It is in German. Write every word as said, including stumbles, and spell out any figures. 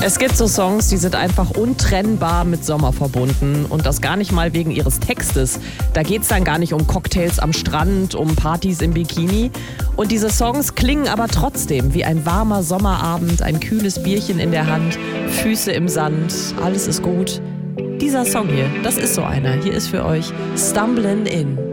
Es gibt so Songs, die sind einfach untrennbar mit Sommer verbunden und das gar nicht mal wegen ihres Textes. Da geht es dann gar nicht um Cocktails am Strand, um Partys im Bikini. Und diese Songs klingen aber trotzdem wie ein warmer Sommerabend, ein kühles Bierchen in der Hand, Füße im Sand, alles ist gut. Dieser Song hier, das ist so einer. Hier ist für euch Stumblin' In.